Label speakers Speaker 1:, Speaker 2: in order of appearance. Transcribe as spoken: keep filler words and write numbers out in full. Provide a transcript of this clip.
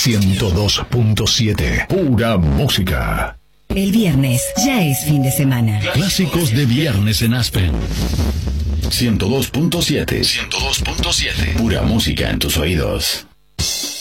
Speaker 1: ciento dos punto siete. Pura música.
Speaker 2: El viernes ya es fin de semana.
Speaker 1: Clásicos de viernes en Aspen. ciento dos punto siete. ciento dos punto siete. Pura música en tus oídos.